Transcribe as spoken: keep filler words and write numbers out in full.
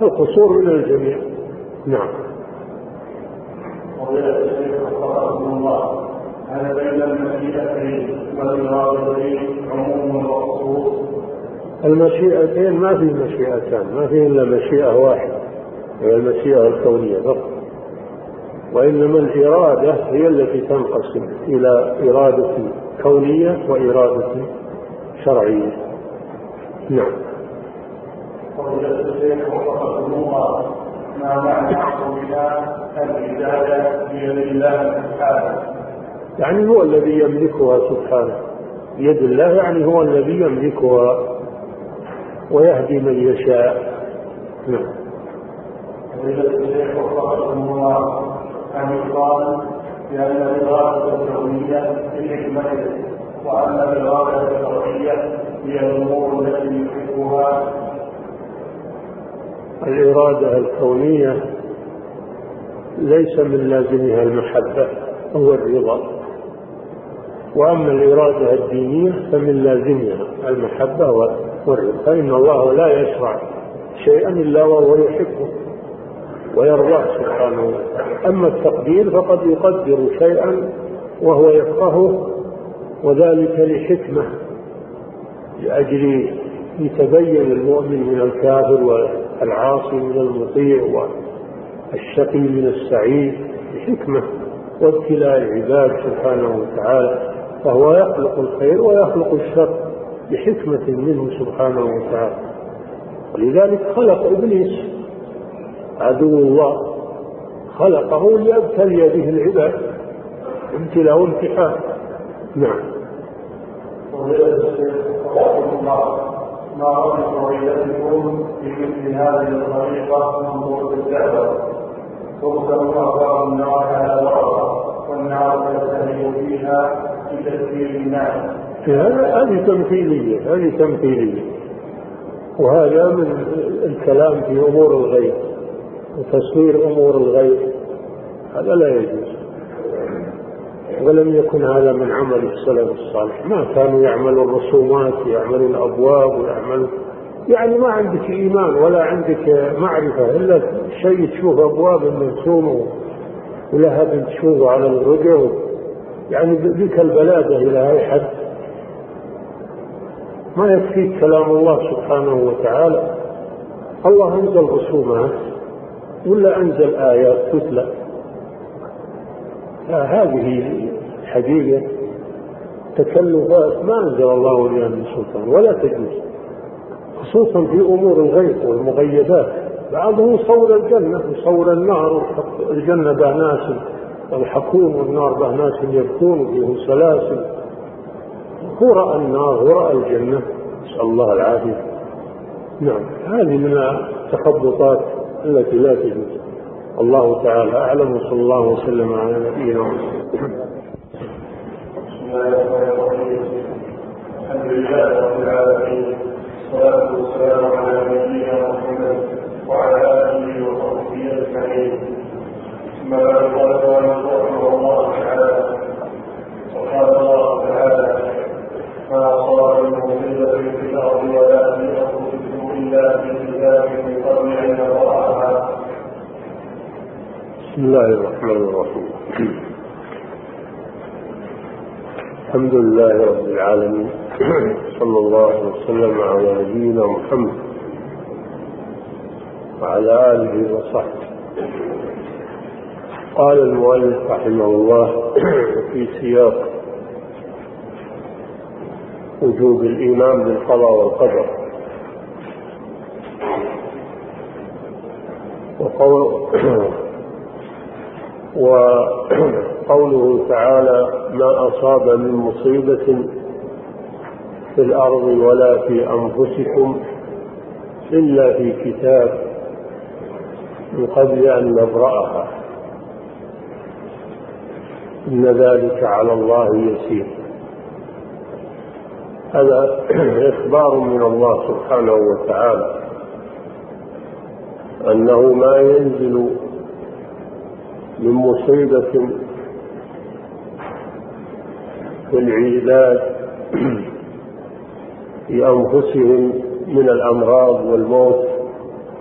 القصور من الجميع. نعم. هل بين المشيئتين والإرادتين عموم وخصوص؟ المشيئتين ما في مشيئتان، ما في إلا مشيئة واحدة هي المشيئة الكونية فقط، وإنما الإرادة هي التي تنقسم إلى إرادة كونية وإرادة شرعية. نعم. ما معنى قولنا العبادة بيد الله سبحانه؟ يعني هو الذي يملكها سبحانه، بيد الله يعني هو الذي يملكها ويهدي من يشاء. نعم. أن يقال بأن الإرادة الكونية بحكمته، وأن الإرادة الشرعية هي الأمور التي يحبها. الإرادة الكونية ليس من لازمها المحبة هو الرضا، وأما الإرادة الدينية فمن لازمها المحبة والرضا، فإن الله لا يشرع شيئا إلا وهو يحبه ويرضاه سبحانه وتعالى. أما التقدير فقد يقدر شيئا وهو يفقهه، وذلك لحكمة، لأجل يتبين المؤمن من الكافر والعاصي من المطيع والشقي من السعيد بحكمة وابتلاء العباد سبحانه وتعالى، فهو يخلق الخير ويخلق الشر بحكمة منه سبحانه وتعالى. ولذلك خلق إبليس عدو الله، خلقه ليبتلي به العباد ابتلاء وامتحان. نعم. ما رأي قضيتكم في مثل هذه الطريقة من طرق الدعوة؟ ترسل أخبار النار على بعضها والنار تستهل فيها في تسبيل الناس. هذه تمثيلية، هذه تمثيلية، وهذا من الكلام في أمور الغيب وتصوير أمور الغيب، هذا لا يجوز، ولم يكن هذا من عمل السلف الصالح. ما كانوا يعملوا الرسومات، يعملوا الأبواب ويعملوا، يعني ما عندك إيمان ولا عندك معرفة إلا شيء تشوف أبواب مرسومة ولهب تشوفه على الرجل، يعني بك البلادة إلى هاي حد. ما يكفيك كلام الله سبحانه وتعالى. الله أنزل رسومات ولا أنزل آيات تتلى، هذه حقيقة تكلفات ما أنزل الله بها من سلطان ولا تجوز، خصوصا في أمور الغيب والمغيبات. بعضهم صور الجنة وصور النار، الجنة به ناس يضحكون والنار به ناس يبكون وفيهم سلاسل. هو رأى النار ورأى الجنة، نسأل الله العافية. نعم، هذه من التخبطات التي لا تجوز. الله تعالى أعلم، وصلى الله وسلم على نبينا محمد. بسم الله الرحمن الرحيم. الحمد لله رب العالمين، والصلاة والسلام على نبينا محمد وعلى آله وصحبه أجمعين. ثم بعد قال رحمه الله تعالى: وقال الله تعالى: ما أصاب من مصيبة في الأرض ولا في أنفسكم إلا في كتاب من قبل أن نبرأها. بسم الله الرحمن الرحيم. الحمد لله رب العالمين، صلى الله وسلم على نبينا محمد وعلى آله وصحبه. قال المؤلف رحمه الله في سياق وجوب الإيمان بالقضاء والقدر، وقوله تعالى: ما أصاب من مصيبة في الأرض ولا في أنفسكم إلا في كتاب من قبل أن نبرأها إن ذلك على الله يسير. هذا إخبار من الله سبحانه وتعالى أنه ما ينزل من مصيبة في العباد في أنفسهم من الأمراض والموت